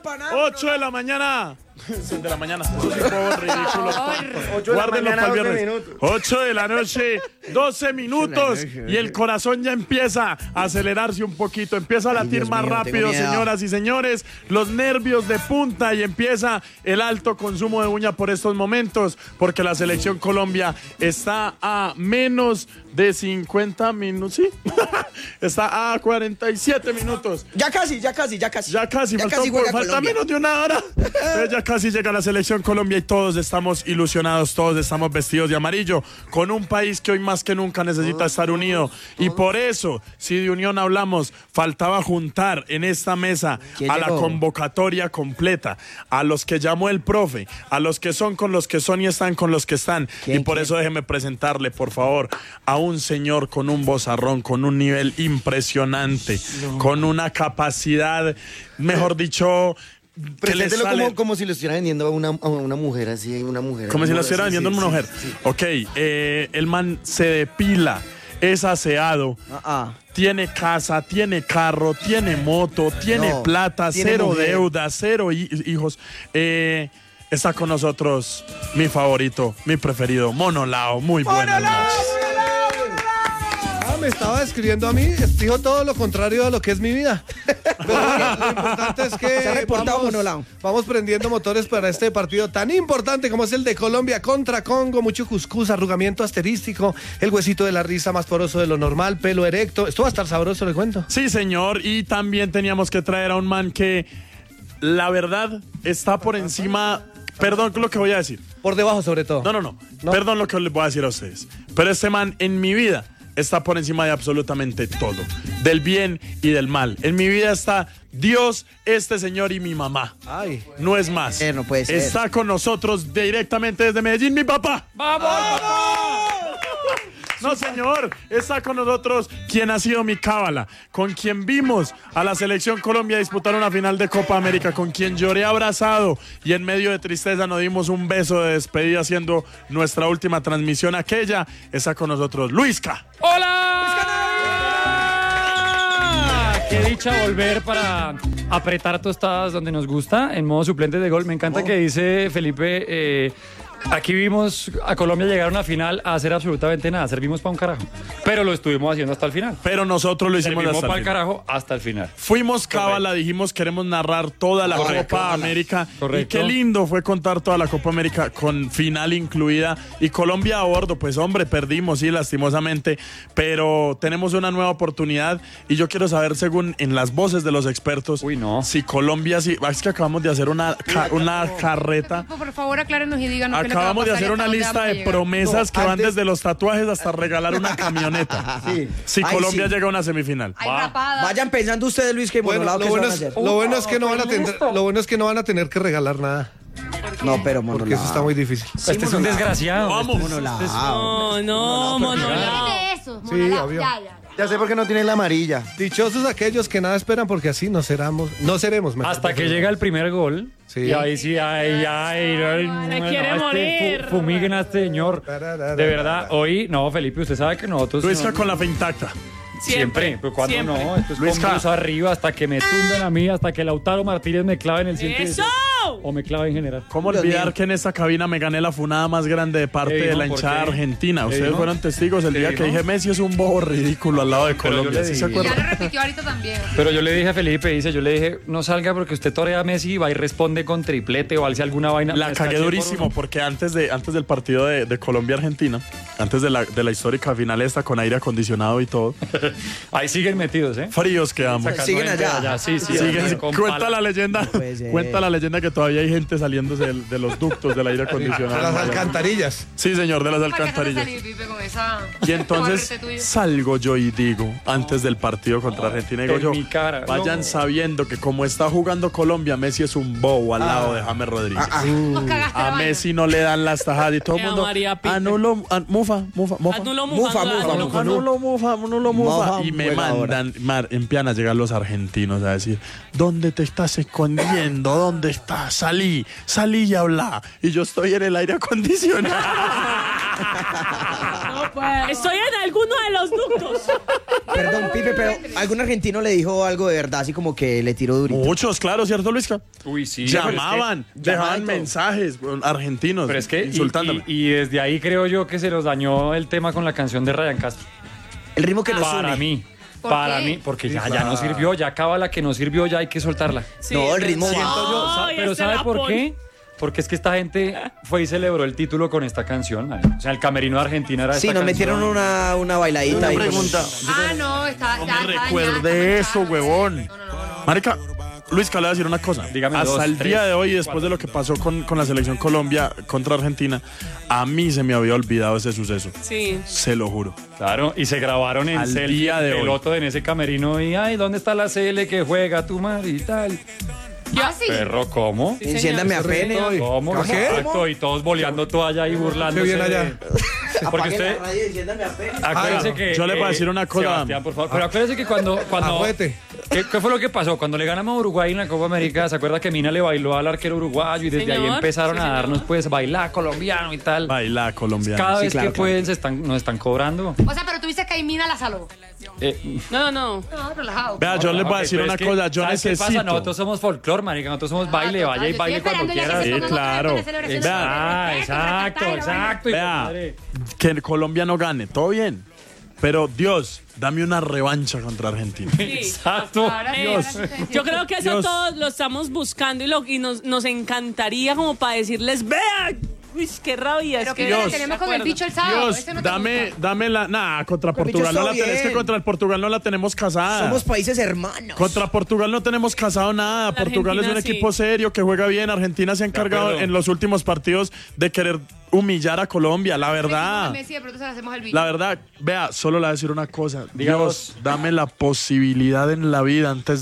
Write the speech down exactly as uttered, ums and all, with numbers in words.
para nada. ocho de la mañana. de la mañana. Eso sí fue ridículo. Guárdenlo para el viernes. ocho de la noche, doce minutos. Y el corazón ya empieza a acelerarse un poquito. Empieza a latir más rápido, señoras y señores. Los nervios de punta y empieza el alto consumo de uña por estos momentos. Porque la selección Colombia está a menos de cincuenta minutos. ¿Sí? Está a cuarenta y siete minutos. Ya casi, ya casi, ya casi. Ya casi, ya falta, casi por, falta menos de una hora. Entonces ya casi llega la selección Colombia y todos estamos ilusionados, todos estamos vestidos de amarillo, con un país que hoy más que nunca necesita estar unido. Y por eso, si de unión hablamos, faltaba juntar en esta mesa a la convocatoria completa, a los que llamó el profe, a los que son con los que son y están con los que están. Y por eso déjeme presentarle, por favor, a un señor con un vozarrón, con un nivel impresionante, no. con una capacidad, mejor dicho... Preséntelo como, como si lo estuviera vendiendo a una, a una mujer, así, una mujer. Como si lo estuviera sí, vendiendo a sí, una mujer. Sí, sí. Ok, eh, el man se depila, es aseado, uh-uh. tiene casa, tiene carro, tiene moto, tiene no, plata, tiene cero mujer. deuda, cero hijos. Eh, está con nosotros mi favorito, mi preferido, Mono Lao. Muy buenas noches. Me estaba describiendo a mí, dijo todo lo contrario a lo que es mi vida. Pero bueno, lo importante es que vamos, vamos prendiendo motores para este partido tan importante como es el de Colombia contra Congo. Mucho cuscús, arrugamiento asterístico, el huesito de la risa más poroso de lo normal, pelo erecto. Esto va a estar sabroso, le cuento. Sí, señor, y también teníamos que traer a un man que, la verdad, está por encima... Perdón lo que voy a decir. Por debajo, sobre todo. No, no, no, no. Perdón lo que les voy a decir a ustedes. Pero este man, en mi vida... está por encima de absolutamente todo, del bien y del mal. En mi vida está Dios, este señor y mi mamá. Ay. No es más. Eh, no puede ser. Está con nosotros directamente desde Medellín, mi papá. ¡Vamos! ¡Vamos! No, señor, está con nosotros quien ha sido mi cábala, con quien vimos a la selección Colombia disputar una final de Copa América, con quien lloré abrazado y en medio de tristeza nos dimos un beso de despedida haciendo nuestra última transmisión aquella. Está con nosotros Luisca. ¡Hola! Qué dicha volver para apretar tostadas donde nos gusta, en modo suplente de gol. Me encanta oh. que dice Felipe... Eh, Aquí vimos a Colombia llegar a una final a hacer absolutamente nada, servimos para un carajo, pero lo estuvimos haciendo hasta el final. Pero nosotros lo hicimos servimos hasta para el el carajo hasta el final. Fuimos cábala, dijimos queremos narrar toda la Correcto, Copa cábala. América. Correcto. Y qué lindo fue contar toda la Copa América con final incluida y Colombia a bordo. Pues hombre, perdimos, sí, lastimosamente, pero tenemos una nueva oportunidad y yo quiero saber, según en las voces de los expertos, Uy, no. si Colombia, si, es que acabamos de hacer una, ca, una carreta. Por favor, aclárenos y díganos qué Acabamos de hacer una lista de promesas no, que van antes... desde los tatuajes hasta regalar una camioneta. Sí. Si Ay, Colombia sí. llega a una semifinal. Va. Vayan pensando ustedes, Luis, que bueno, Monolao, lo, que bueno van a es, hacer. lo bueno es que no van a tener, lo bueno es que no van a tener que regalar nada. No, pero Monolao. Porque eso está muy difícil. Sí, este es un desgraciado. Vamos. Este es Monolao. No, no, Monolao. de eso, Sí, Monolao, obvio. ya, ya. Ya sé por qué no tiene la amarilla. Dichosos aquellos que nada esperan porque así no seremos, no seremos. Mejor. Hasta que llega el primer gol. Sí. Y ahí sí, ay, ay, ay, Me no, quiere este, morir. fu- Fumiguen a este señor. De verdad, hoy, no, Felipe, usted sabe que nosotros... Luisca no, con la fe intacta. Siempre, Siempre, pero cuando siempre. no, esto es Luisca. con bus arriba hasta que me tumben a mí, hasta que Lautaro Martínez me clave en el ciento ¡Eso! o me clave en general. ¿Cómo Dios olvidar mío. que en esta cabina me gané la funada más grande de parte ¿Qué dijo? de la ¿Por hinchada qué? argentina? ¿Qué Ustedes dijo? fueron testigos el ¿Qué día dijo? que dije Messi es un bobo ridículo al lado de Pero yo Colombia. le ¿Sí se dije. acuerdan? Ya lo repitió ahorita también. Pero yo le dije a Felipe, dice, yo le dije, no salga porque usted torea a Messi, va y responde con triplete o alce alguna vaina. La Me cagué escaché por durísimo uno. porque antes de antes del partido de, de Colombia-Argentina, antes de la, de la histórica final esta con aire acondicionado y todo, Ahí siguen metidos, ¿eh? fríos quedamos. Sacando Siguen gente allá. allá, Sí, sí. Siguen- con cuenta pala. la leyenda, puede ser. cuenta la leyenda que todavía hay gente saliéndose del- de los ductos del aire A las acondicionado. alcantarillas. Sí, señor, de las ¿Para qué vas a alcantarillas. salir, Pipe, con esa Y entonces correte tuya? salgo yo y digo, antes del partido contra Argentina, digo en yo, mi cara, vayan no. sabiendo que como está jugando Colombia, Messi es un bobo al lado de James Rodríguez. Nos cagaste la A vaina. Messi no le dan las tajadas y todo el Eh, mundo María Pipe. anulo, an- mufa, mufa, mufa. Anulo Mufa, Mufa, mufa, anulo mufa. Anulo, mufa, anulo, mufa. Mufa, Y me buena mandan, mar, empiezan a llegar los argentinos a decir, ¿dónde te estás escondiendo? ¿Dónde estás? ya, salí, salí y habla. Y yo estoy en el aire acondicionado. No, pues, estoy en alguno de los ductos. Perdón, Pipe, pero ¿algún argentino le dijo algo de verdad, así como que le tiró durito? Muchos, claro, ¿cierto, Luisca? Uy, sí. Llamaban, pero es que, dejaban llamaban mensajes argentinos, pero es que, insultándome. Y, y, y desde ahí creo yo que se los dañó el tema con la canción de Ryan Castro. El ritmo que nos Para une. mí. ¿Por Para qué? mí, porque ya, ya no sirvió, ya acaba la que no sirvió, ya hay que soltarla. Sí, No, el es ritmo verdad. va. Yo, sa- Ay, pero este ¿sabe la por pone. qué? Porque es que esta gente fue y celebró el título con esta canción, man. O sea, el camerino de Argentina era Sí, esta nos metieron canción. una, una bailadita Una ahí. pregunta. Ah, no, está. No ya, me está recuerde dañada, eso, está huevón. manchada. No, no, no, no. Marica, Luis, le voy a decir una cosa. Dígame Hasta dos, el tres, día de hoy, después cuatro. de lo que pasó con, con la selección Colombia contra Argentina, a mí se me había olvidado ese suceso. Sí. Se lo juro. Claro, y se grabaron en Al selfie día de hoy. peloto en ese camerino y ay, ¿dónde está la C L que juega tu madre y tal? Ah, sí. Perro, ¿cómo? Sí, señor. Enciéndame a pene. ¿Cómo? ¿Qué? Exacto, y todos boleando toalla y burlándose. Qué bien allá. de- Porque usted, radio y enciéndame a pene. acuérdese Ah, que... yo le voy a eh, decir una cosa. Sebastián, por favor. Pero acuérdese que cuando... cuando Ajuete. ¿qué, qué fue lo que pasó? Cuando le ganamos a Uruguay en la Copa América, ¿se acuerda que Mina le bailó al arquero uruguayo? Y desde ahí Señor, empezaron sí, a señor. darnos, pues, bailar colombiano y tal. Baila colombiano. Cada Sí, vez claro, que pueden, se están, nos están cobrando. O sea, pero tú dices que ahí Mina la saló. Eh, No, no. No, relajado. Vea, yo les voy a ok, decir pero una es que, cosa. Yo ¿sabes qué necesito. pasa? Nosotros somos folclore, marica. Nosotros somos baile, Ah, vaya y total, yo baile estoy cuando esperando ya que quiera. se Sí, pongan otra vez claro. con ese celebración. Vea. Ah, Respeto, exacto, respetar, exacto. hijo de Vea, madre. que Colombia no gane, todo bien. Pero Dios, dame una revancha contra Argentina. Sí. Exacto. Ahora sí, Dios. ahora sí, sí, sí. Yo creo que eso Dios. todos lo estamos buscando y, lo, y nos, nos encantaría como para decirles, vean, uy, qué rabia. Pero es que que la Dios. tenemos De con el acuerdo. bicho el sábado. Dios, ese no te dame, gusta. dame la. Nah, contra Pero Portugal bicho no la está tenemos. Es que bien. contra el Portugal no la tenemos casada. Somos países hermanos. Contra Portugal no tenemos casado nada. La Portugal es un Argentina, equipo sí. serio que juega bien. Argentina se ha encargado acuerdo. en los últimos partidos de querer humillar a Colombia, la verdad. Messi, de pronto se lo hacemos al bicho. La verdad, vea, solo le voy a decir una cosa. Diga Dios, dame la posibilidad en la vida antes